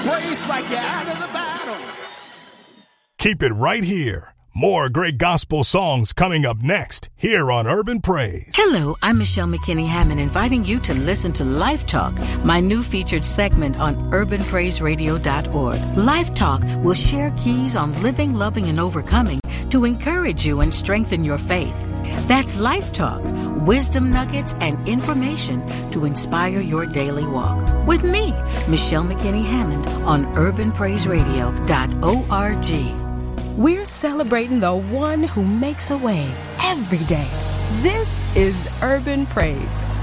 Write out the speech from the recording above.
place like you're out of the battle. Keep it right here. More great gospel songs coming up next here on Urban Praise. Hello, I'm Michelle McKinney Hammond, inviting you to listen to Life Talk, my new featured segment on urbanpraiseradio.org. Life Talk will share keys on living, loving, and overcoming to encourage you and strengthen your faith. That's Life Talk, wisdom nuggets and information to inspire your daily walk. With me, Michelle McKinney Hammond on urbanpraiseradio.org. We're celebrating the one who makes a way every day. This is Urban Praise.